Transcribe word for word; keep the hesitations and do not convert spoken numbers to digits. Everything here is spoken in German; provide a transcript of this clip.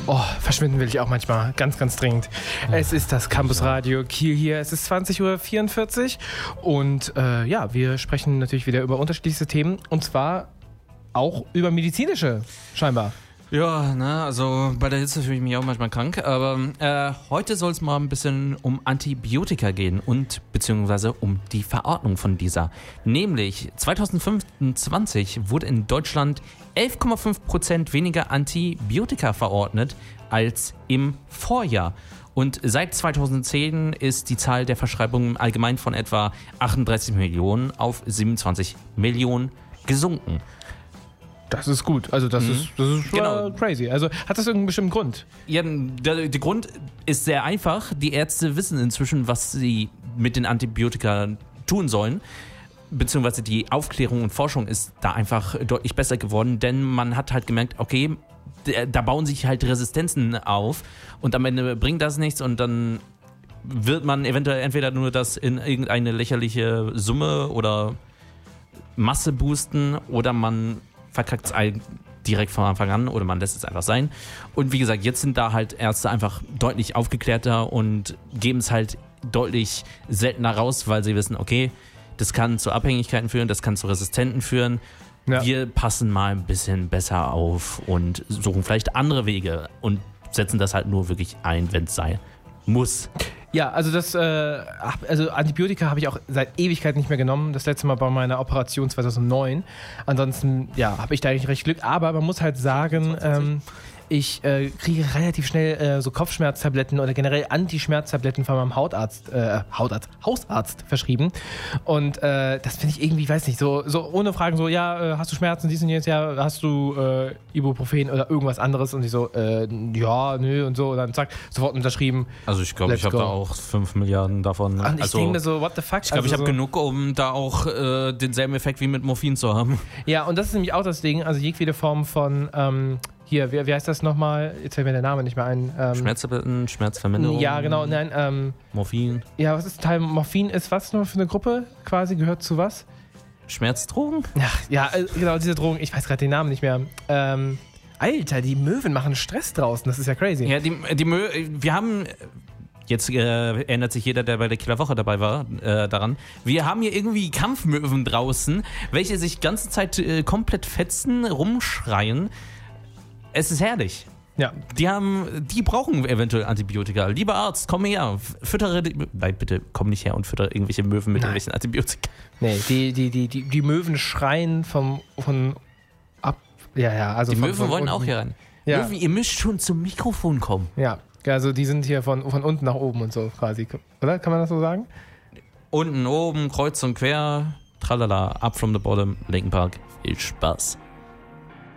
Oh, verschwinden will ich auch manchmal. Ganz, ganz dringend. Es ist das Campus Radio Kiel hier. Es ist zwanzig Uhr vierundvierzig und äh, ja, wir sprechen natürlich wieder über unterschiedlichste Themen und zwar auch über medizinische, scheinbar. Ja, ne, also bei der Hitze fühle ich mich auch manchmal krank, aber äh, heute soll es mal ein bisschen um Antibiotika gehen und beziehungsweise um die Verordnung von dieser. Nämlich zwanzig fünfundzwanzig wurde in Deutschland elf Komma fünf Prozent weniger Antibiotika verordnet als im Vorjahr. Und seit zweitausendzehn ist die Zahl der Verschreibungen allgemein von etwa achtunddreißig Millionen auf siebenundzwanzig Millionen gesunken. Das ist gut. Also das mhm. ist, das ist schon genau. crazy. Also hat das irgendeinen bestimmten Grund? Ja, der, der Grund ist sehr einfach. Die Ärzte wissen inzwischen, was sie mit den Antibiotika tun sollen. Beziehungsweise die Aufklärung und Forschung ist da einfach deutlich besser geworden, denn man hat halt gemerkt, okay, da bauen sich halt Resistenzen auf und am Ende bringt das nichts und dann wird man eventuell entweder nur das in irgendeine lächerliche Summe oder Masse boosten oder man verkackt es direkt von Anfang an oder man lässt es einfach sein. Und wie gesagt, jetzt sind da halt Ärzte einfach deutlich aufgeklärter und geben es halt deutlich seltener raus, weil sie wissen, okay, das kann zu Abhängigkeiten führen, das kann zu Resistenten führen. Ja. Wir passen mal ein bisschen besser auf und suchen vielleicht andere Wege und setzen das halt nur wirklich ein, wenn es sein muss. Ja, also das, äh, also Antibiotika habe ich auch seit Ewigkeit nicht mehr genommen. Das letzte Mal bei meiner Operation zweitausendneun. Ansonsten, ja, habe ich da eigentlich recht Glück. Aber man muss halt sagen, ähm, ich äh, kriege relativ schnell äh, so Kopfschmerztabletten oder generell Antischmerztabletten von meinem Hautarzt, äh, Hautarzt, Hausarzt verschrieben. Und äh, das finde ich irgendwie, weiß nicht, so, so ohne Fragen so, ja, äh, hast du Schmerzen, dies und jenes, ja, hast du äh, Ibuprofen oder irgendwas anderes? Und ich so, äh, ja, nö und so. Und dann zack, sofort unterschrieben. Also ich glaube, ich habe da auch fünf Milliarden davon. Und ich also, denke mir so, what the fuck? Ich glaube, also ich habe so genug, um da auch äh, denselben Effekt wie mit Morphin zu haben. Ja, und das ist nämlich auch das Ding, also jegliche Form von, ähm, hier, wie, wie heißt das nochmal? Jetzt fällt mir der Name nicht mehr ein. Ähm, Schmerztabletten, Schmerzverminderung. Ja, genau, nein. Ähm, Morphin. Ja, was ist Teil? Morphin ist was nur für eine Gruppe? Quasi gehört zu was? Schmerzdrogen? Ach, ja, genau, diese Drogen. Ich weiß gerade den Namen nicht mehr. Ähm, Alter, die Möwen machen Stress draußen. Das ist ja crazy. Ja, die, die Mö wir haben... Jetzt äh, erinnert sich jeder, der bei der Kieler Woche dabei war, äh, daran. Wir haben hier irgendwie Kampfmöwen draußen, welche sich die ganze Zeit äh, komplett fetzen, rumschreien. Es ist herrlich. Ja. Die haben, die brauchen eventuell Antibiotika. Lieber Arzt, komm her, füttere die, nein, bitte komm nicht her und füttere irgendwelche Möwen mit nein. irgendwelchen Antibiotika. Nee, die, die, die, die, die Möwen schreien vom, von ab, ja, ja, also die von, Möwen von wollen unten. auch hier rein. Ja. Möwen, ihr müsst schon zum Mikrofon kommen. Ja, also die sind hier von, von unten nach oben und so quasi, oder? Kann man das so sagen? Unten, oben, kreuz und quer, tralala, up from the bottom, Linkin Park, viel Spaß.